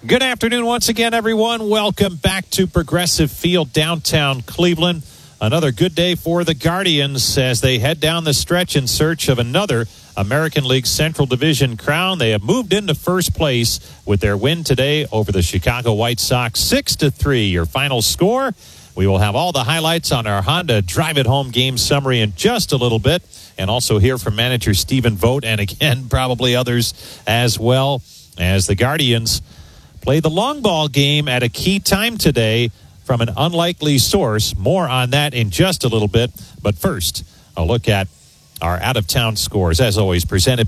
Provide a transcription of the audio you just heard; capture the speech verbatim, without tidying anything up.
Good afternoon once again, everyone. Welcome back to Progressive Field, downtown Cleveland. Another good day for the Guardians as they head down the stretch in search of another American League Central Division crown. They have moved into first place with their win today over the Chicago White Sox, six to three. Your final score. We will have all the highlights on our Honda Drive It Home game summary in just a little bit, and also hear from manager Stephen Vogt, and again, probably others as well, as the Guardians play the long ball game at a key time today from an unlikely source. More on that in just a little bit. But first, a look at our out-of-town scores, as always, presented